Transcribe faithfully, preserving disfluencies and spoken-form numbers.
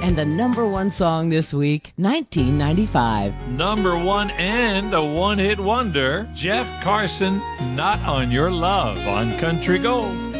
And the number one song this week, nineteen ninety-five. Number one and a one-hit wonder, Jeff Carson, Not on Your Love on Country Gold.